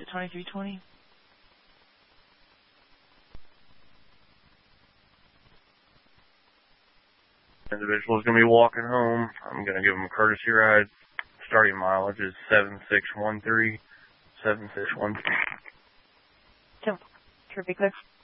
2320. Individual is going to be walking home. I'm going to give him a courtesy ride. Starting mileage is 7613. 7613. Traffic clear.